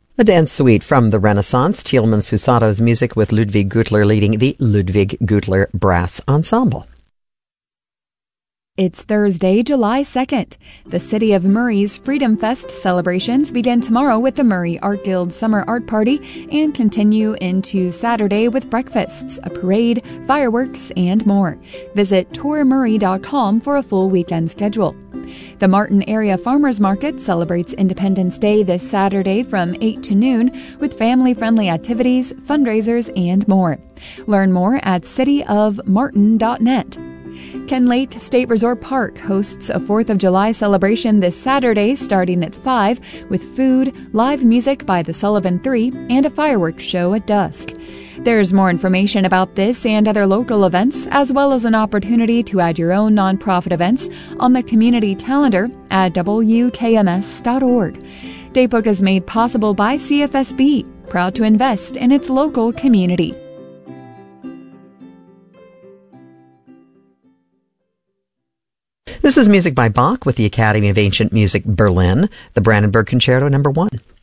A dance suite from the Renaissance, Tielemann Susato's music with Ludwig Gutler leading the Ludwig Gutler Brass Ensemble. It's Thursday, July 2nd. The City of Murray's Freedom Fest celebrations begin tomorrow with the Murray Art Guild Summer Art Party and continue into Saturday with breakfasts, a parade, fireworks, and more. Visit tourmurray.com for a full weekend schedule. The Martin Area Farmers Market celebrates Independence Day this Saturday from 8 to noon with family-friendly activities, fundraisers, and more. Learn more at cityofmartin.net. Kenlake State Resort Park hosts a 4th of July celebration this Saturday starting at 5 with food, live music by the Sullivan Three, and a fireworks show at dusk. There's more information about this and other local events, as well as an opportunity to add your own nonprofit events on the community calendar at wkms.org. Datebook is made possible by CFSB, proud to invest in its local community. This is music by Bach with the Academy of Ancient Music Berlin, the Brandenburg Concerto No. 1.